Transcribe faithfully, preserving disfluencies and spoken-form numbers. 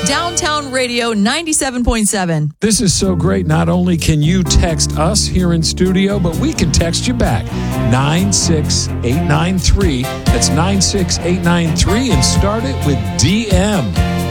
Downtown Radio ninety-seven point seven. This is so great. Not only can you text us here in studio, but we can text you back. nine six eight nine three. That's nine six eight nine three, and start it with D M.